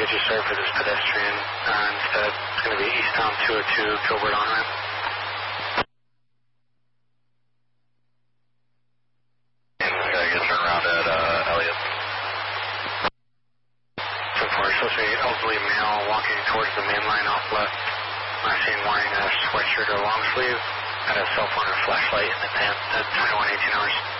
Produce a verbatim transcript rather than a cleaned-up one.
get you started for this pedestrian. Uh, instead, it's going to be eastbound two oh two, Gilbert on-ramp. And we got to get turned around at uh, Elliott. So far, you're supposed to be an elderly male walking towards the main line off left. I've seen wearing a sweatshirt or long sleeve, had a cell phone or flashlight in the tent at twenty-one eighteen hours.